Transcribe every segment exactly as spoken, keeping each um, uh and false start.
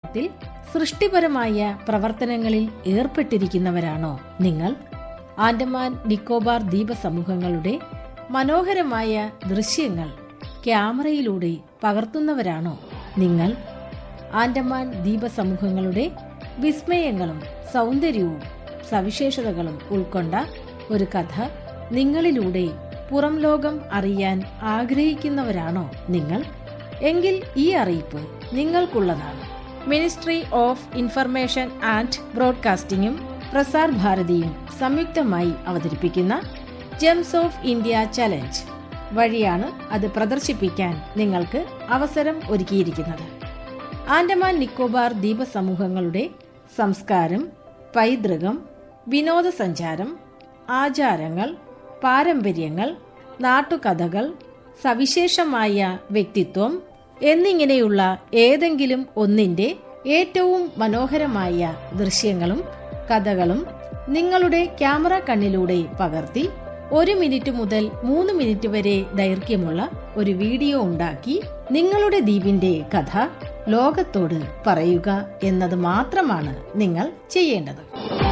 ത്തിൽ സൃഷ്ടിപരമായ പ്രവർത്തനങ്ങളിൽ ഏർപ്പെട്ടിരിക്കുന്നവരാണോ നിങ്ങൾ? ആൻഡമാൻ നിക്കോബാർ ദ്വീപ സമൂഹങ്ങളുടെ മനോഹരമായ ദൃശ്യങ്ങൾ ക്യാമറയിലൂടെ പകർത്തുന്നവരാണോ നിങ്ങൾ? ആൻഡമാൻ ദ്വീപ സമൂഹങ്ങളുടെ വിസ്മയങ്ങളും സൗന്ദര്യവും സവിശേഷതകളും ഉൾക്കൊണ്ട ഒരു കഥ നിങ്ങളിലൂടെ പുറം ലോകം അറിയാൻ ആഗ്രഹിക്കുന്നവരാണോ നിങ്ങൾ? എങ്കിൽ ഈ അറിയിപ്പ് നിങ്ങൾക്കുള്ളതാണ്. Ministry of information and ബ്രോഡ്കാസ്റ്റിംഗും Prasar ഭാരതിയും സംയുക്തമായി അവതരിപ്പിക്കുന്ന ജെംസ് ഓഫ് ഇന്ത്യ ചലഞ്ച് വഴിയാണ് അത് പ്രദർശിപ്പിക്കാൻ നിങ്ങൾക്ക് അവസരം ഒരുക്കിയിരിക്കുന്നത്. ആൻഡമാൻ നിക്കോബാർ ദ്വീപ സമൂഹങ്ങളുടെ സംസ്കാരം, പൈതൃകം, വിനോദസഞ്ചാരം, ആചാരങ്ങൾ, പാരമ്പര്യങ്ങൾ, നാട്ടുകഥകൾ, സവിശേഷമായ വ്യക്തിത്വം എന്നിങ്ങനെയുള്ള ഏതെങ്കിലും ഒന്നിന്റെ ഏറ്റവും മനോഹരമായ ദൃശ്യങ്ങളും കഥകളും നിങ്ങളുടെ ക്യാമറ കണ്ണിലൂടെ പകർത്തി ഒരു മിനിറ്റ് മുതൽ മൂന്ന് മിനിറ്റ് വരെ ദൈർഘ്യമുള്ള ഒരു വീഡിയോ ഉണ്ടാക്കി നിങ്ങളുടെ ദ്വീപിന്റെ കഥ ലോകത്തോട് പറയുക എന്നത് മാത്രമാണ് നിങ്ങൾ ചെയ്യേണ്ടത്.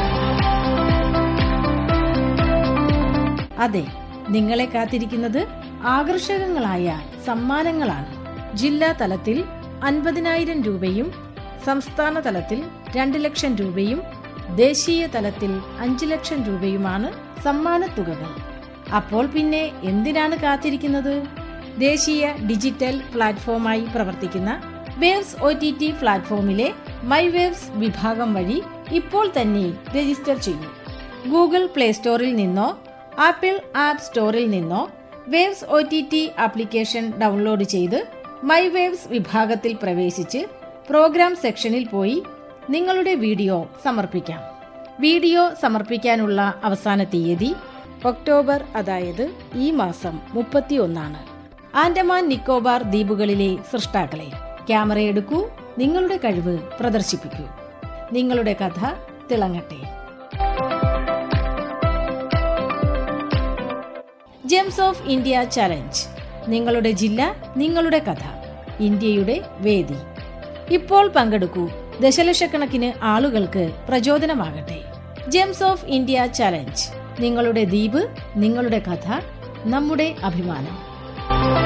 അതെ, നിങ്ങളെ കാത്തിരിക്കുന്നത് ആകർഷകങ്ങളായ സമ്മാനങ്ങളാണ്. ജില്ലാ തലത്തിൽ അൻപതിനായിരം രൂപയും സംസ്ഥാന തലത്തിൽ രണ്ട് ലക്ഷം രൂപയും ദേശീയ തലത്തിൽ അഞ്ചു ലക്ഷം രൂപയുമാണ് സമ്മാനത്തുകകൾ. അപ്പോൾ പിന്നെ എന്തിനാണ് കാത്തിരിക്കുന്നത്? ദേശീയ ഡിജിറ്റൽ പ്ലാറ്റ്ഫോമായി പ്രവർത്തിക്കുന്ന waves O T T പ്ലാറ്റ്ഫോമിലെ my waves വിഭാഗം വഴി ഇപ്പോൾ തന്നെ രജിസ്റ്റർ ചെയ്യൂ. ഗൂഗിൾ പ്ലേ സ്റ്റോറിൽ നിന്നോ ആപ്പിൾ ആപ്പ് സ്റ്റോറിൽ നിന്നോ waves O T T application download ചെയ്ത് മൈ വേവ്സ് വിഭാഗത്തിൽ പ്രവേശിച്ച് പ്രോഗ്രാം സെക്ഷനിൽ പോയി നിങ്ങളുടെ വീഡിയോ സമർപ്പിക്കാം. വീഡിയോ സമർപ്പിക്കാനുള്ള അവസാന തീയതി ഒക്ടോബർ, അതായത് ഈ മാസം മുപ്പത്തിയൊന്നാണ്. ആൻഡമാൻ നിക്കോബാർ ദ്വീപുകളിലെ സൃഷ്ടാക്കളെ, ക്യാമറയെടുക്കൂ, നിങ്ങളുടെ കഴിവ് പ്രദർശിപ്പിക്കൂ, നിങ്ങളുടെ കഥ തിളങ്ങട്ടെ. Gems of India challenge. നിങ്ങളുടെ ജില്ല, നിങ്ങളുടെ കഥ, ഇന്ത്യയുടെ വേദി. ഇപ്പോൾ പങ്കെടുക്കൂ. ദശലക്ഷക്കണക്കിന് ആളുകൾക്ക് പ്രചോദനമാകട്ടെ. Gems of India challenge. നിങ്ങളുടെ ദ്വീപ്, നിങ്ങളുടെ കഥ, നമ്മുടെ അഭിമാനം.